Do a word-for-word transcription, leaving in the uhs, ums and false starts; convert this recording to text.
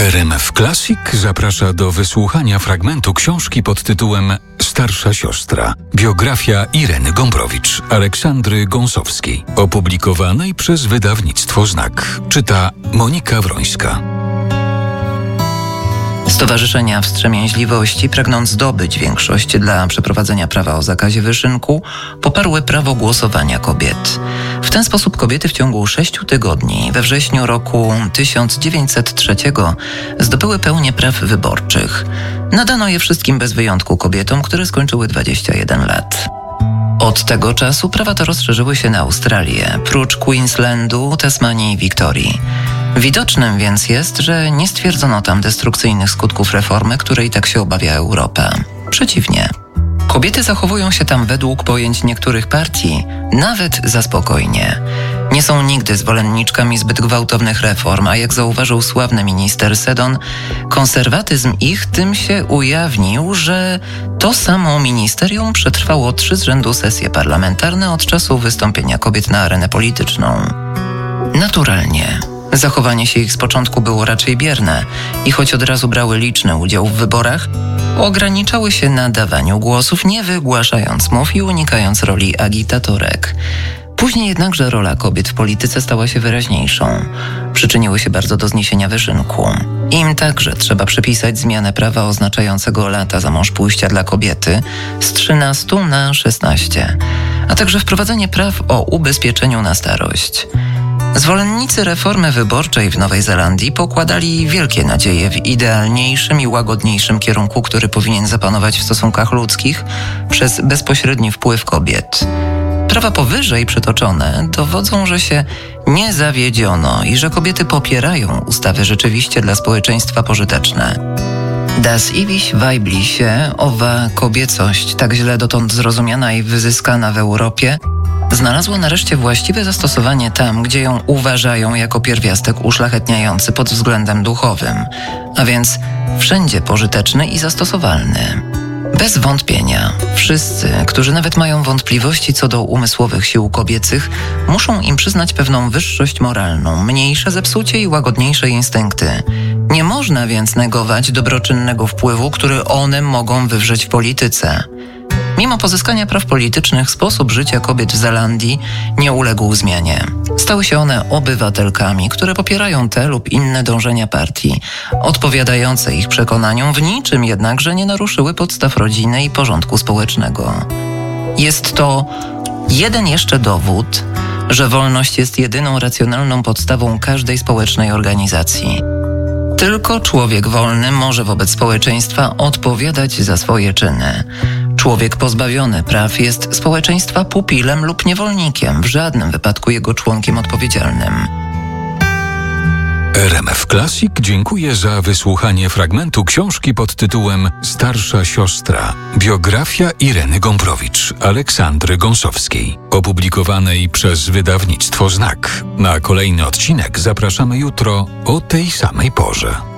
R M F Classic zaprasza do wysłuchania fragmentu książki pod tytułem Starsza siostra. Biografia Ireny Gombrowicz, Aleksandry Gąsowskiej, opublikowanej przez wydawnictwo Znak. Czyta Monika Wrońska. Stowarzyszenia Wstrzemięźliwości, pragnąc zdobyć większość dla przeprowadzenia prawa o zakazie wyszynku, poparły prawo głosowania kobiet. W ten sposób kobiety w ciągu sześciu tygodni we wrześniu roku tysiąc dziewięćset trzeciego zdobyły pełnię praw wyborczych. Nadano je wszystkim bez wyjątku kobietom, które skończyły dwadzieścia jeden lat. Od tego czasu prawa te rozszerzyły się na Australię, prócz Queenslandu, Tasmanii i Wiktorii. Widocznym więc jest, że nie stwierdzono tam destrukcyjnych skutków reformy, której tak się obawia Europa. Przeciwnie. Kobiety zachowują się tam według pojęć niektórych partii nawet za spokojnie. Nie są nigdy zwolenniczkami zbyt gwałtownych reform, a jak zauważył sławny minister Seddon, konserwatyzm ich tym się ujawnił, że to samo ministerium przetrwało trzy z rzędu sesje parlamentarne od czasu wystąpienia kobiet na arenę polityczną. Naturalnie. Zachowanie się ich z początku było raczej bierne i choć od razu brały liczny udział w wyborach, ograniczały się na dawaniu głosów, nie wygłaszając mów i unikając roli agitatorek. Później jednakże rola kobiet w polityce stała się wyraźniejszą. Przyczyniły się bardzo do zniesienia wyszynku. Im także trzeba przypisać zmianę prawa oznaczającego lata za mąż pójścia dla kobiety z trzynastu na szesnaście, a także wprowadzenie praw o ubezpieczeniu na starość. Zwolennicy reformy wyborczej w Nowej Zelandii pokładali wielkie nadzieje w idealniejszym i łagodniejszym kierunku, który powinien zapanować w stosunkach ludzkich przez bezpośredni wpływ kobiet. Prawa powyżej przytoczone dowodzą, że się nie zawiedziono i że kobiety popierają ustawy rzeczywiście dla społeczeństwa pożyteczne. Das ewig weibliche, owa kobiecość, tak źle dotąd zrozumiana i wyzyskana w Europie, znalazła nareszcie właściwe zastosowanie tam, gdzie ją uważają jako pierwiastek uszlachetniający pod względem duchowym, a więc wszędzie pożyteczny i zastosowalny. Bez wątpienia, wszyscy, którzy nawet mają wątpliwości co do umysłowych sił kobiecych, muszą im przyznać pewną wyższość moralną, mniejsze zepsucie i łagodniejsze instynkty. Nie można więc negować dobroczynnego wpływu, który one mogą wywrzeć w polityce. Mimo pozyskania praw politycznych sposób życia kobiet w Zelandii nie uległ zmianie. Stały się one obywatelkami, które popierają te lub inne dążenia partii, odpowiadające ich przekonaniom, w niczym jednakże nie naruszyły podstaw rodziny i porządku społecznego. Jest to jeden jeszcze dowód, że wolność jest jedyną racjonalną podstawą każdej społecznej organizacji. Tylko człowiek wolny może wobec społeczeństwa odpowiadać za swoje czyny. Człowiek pozbawiony praw jest społeczeństwa pupilem lub niewolnikiem, w żadnym wypadku jego członkiem odpowiedzialnym. R M F Classic dziękuję za wysłuchanie fragmentu książki pod tytułem Starsza siostra. Biografia Ireny Gombrowicz, Aleksandry Gąsowskiej, opublikowanej przez wydawnictwo Znak. Na kolejny odcinek zapraszamy jutro o tej samej porze.